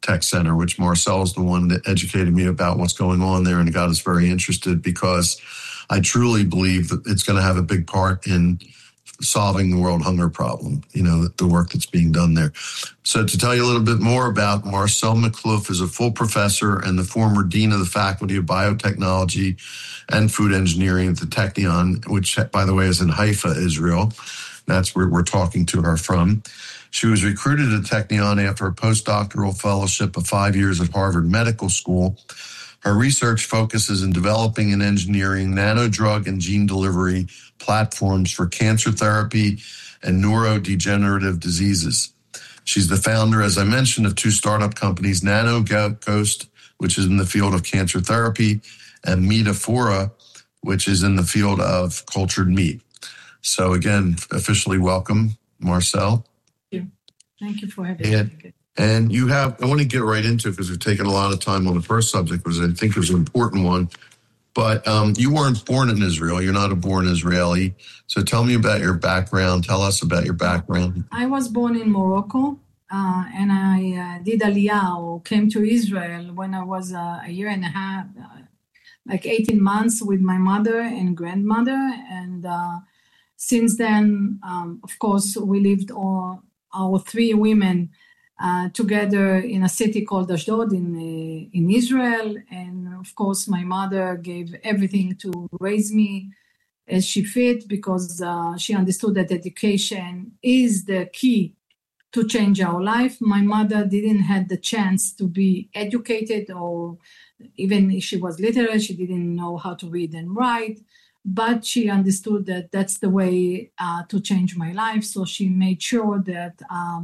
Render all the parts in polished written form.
Tech Center, which Marcel's the one that educated me about what's going on there and got us very interested, because I truly believe that it's going to have a big part in solving the world hunger problem, the work that's being done there. So to tell you a little bit more about Marcel Machlouf, is a full professor and the former dean of the Faculty of Biotechnology and Food Engineering at the Technion, which, by the way, is in Haifa, Israel. That's where we're talking to her from. She was recruited at Technion after a postdoctoral fellowship of 5 years at Harvard Medical School. Her research focuses in developing and engineering nanodrug and gene delivery platforms for cancer therapy and neurodegenerative diseases. She's the founder, as I mentioned, of two startup companies, NanoGhost, which is in the field of cancer therapy, and Metafora, which is in the field of cultured meat. So again, officially welcome, Marcel. Thank you for having me. And I want to get right into it because we've taken a lot of time on the first subject, because I think it was an important one. But you weren't born in Israel. You're not a born Israeli. So tell me about your background. Tell us about your background. I was born in Morocco, and I did Aliyah, or came to Israel when I was a year and a half, like 18 months with my mother and grandmother. And since then, of course, we lived our three women together in a city called Ashdod in Israel. And of course, my mother gave everything to raise me as she fit, because she understood that education is the key to change our life. My mother didn't have the chance to be educated, or even if she was literate, she didn't know how to read and write, but she understood that that's the way to change my life. So she made sure that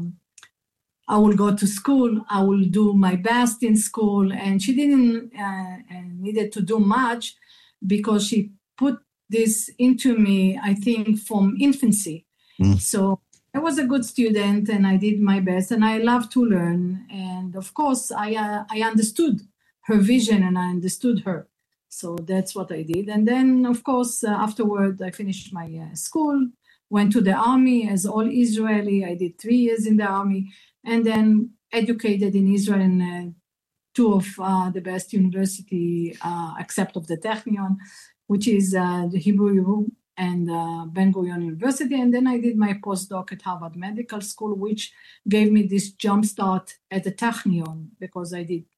I will go to school, I will do my best in school. And she didn't needed to do much, because she put this into me, I think, from infancy. So I was a good student and I did my best and I love to learn. And of course, I understood her vision and I understood her. So that's what I did. And then, of course, afterward, I finished my school, went to the army as all Israeli. I did 3 years in the army, and then educated in Israel in 2 of the best university, except of the Technion, which is the Hebrew and Ben-Gurion University. And then I did my postdoc at Harvard Medical School, which gave me this jump start at the Technion, because I did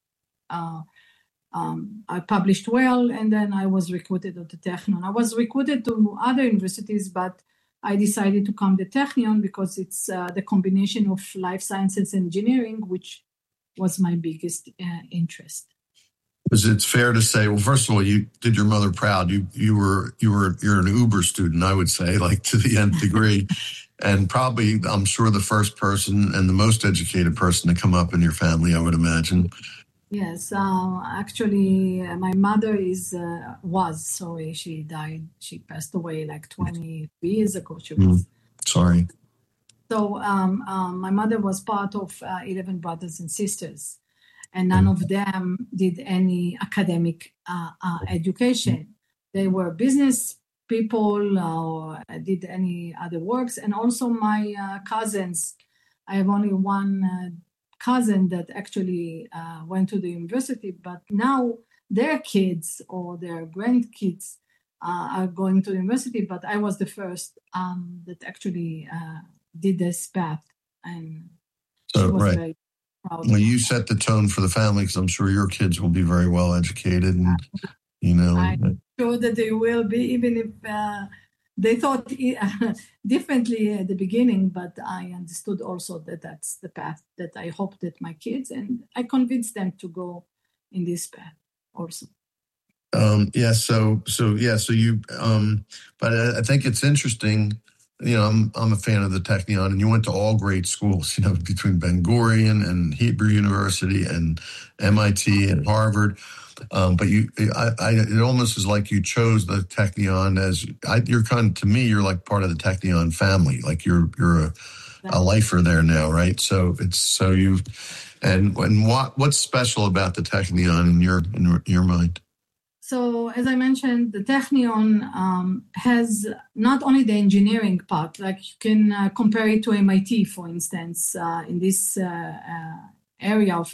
I published well, and then I was recruited at the Technion. I was recruited to other universities, but I decided to come to Technion because it's the combination of life sciences and engineering, which was my biggest interest. Is it fair to say, well, first of all, you did your mother proud. You're an Uber student, I would say, like to the nth degree, and probably, I'm sure, the first person and the most educated person to come up in your family, I would imagine. Yes, actually, my mother she died. She passed away like 23 years ago. She was. Sorry. So my mother was part of 11 brothers and sisters, and none of them did any academic education. They were business people or did any other works. And also my cousins, I have only one cousin that actually went to the university, but now their kids or their grandkids are going to the university, but I was the first that actually did this path. And so, she was right. very proud. Well, you set the tone for the family, because I'm sure your kids will be very well educated, and I'm sure that they will be, even if they thought differently at the beginning, but I understood also that that's the path that I hope that my kids, and I convinced them to go in this path also. So you, but I think it's interesting. I'm a fan of the Technion, and you went to all great schools, between Ben-Gurion and Hebrew University and MIT and Harvard. But it almost is like you chose the Technion you're like part of the Technion family. Like you're a lifer there now, right? So what's special about the Technion in your mind? So as I mentioned, the Technion has not only the engineering part, like you can compare it to MIT, for instance, in this area of